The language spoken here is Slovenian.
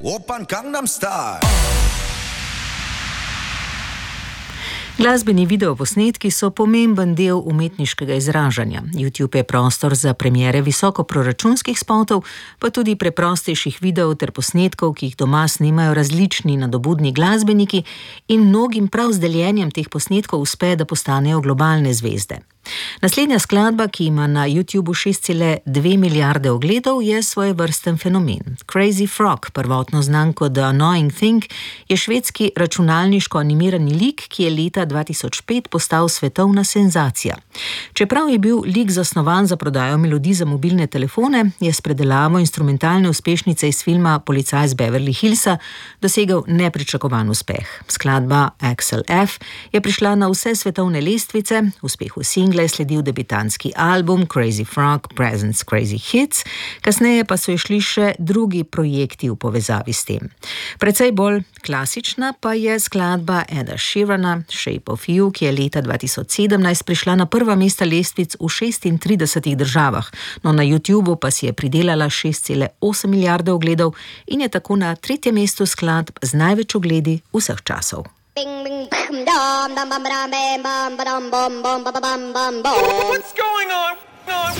Oppan Gangnam Style. Glasbeni videoposnetki so pomemben del umetniškega izražanja. YouTube je prostor za premiere visokoproračunskih spotov, pa tudi preprostejših videov ter posnetkov, ki jih doma snemajo različni nadobudni glasbeniki in mnogim prav z deljenjem teh posnetkov uspe, da postanejo globalne zvezde. Naslednja skladba, ki ima na YouTubu 6,2 milijarde ogledov, je svojevrsten fenomen. Crazy Frog, prvotno znan kot The Annoying Thing, je švedski računalniško animirani lik, ki je leta 2005 postal svetovna senzacija. Čeprav je bil lik zasnovan za prodajo melodij za mobilne telefone, je s predelavo instrumentalne uspešnice iz filma Policaj z Beverly Hillsa dosegel nepričakovan uspeh. Skladba Axel F. je prišla na vse svetovne lestvice, uspehu singla je sledil debitanski album Crazy Frog Presents Crazy Hits, kasneje pa so išli še drugi projekti v povezavi s tem. Precej bolj klasična pa je skladba Eda Sheerana Shape of You, ki je leta 2017 prišla na prva mesta lestvic v 36 državah, no na YouTubu pa si je pridelala 6,8 milijarde ogledov in je tako na 3. mestu skladb z največ ogledi vseh časov. What's going on?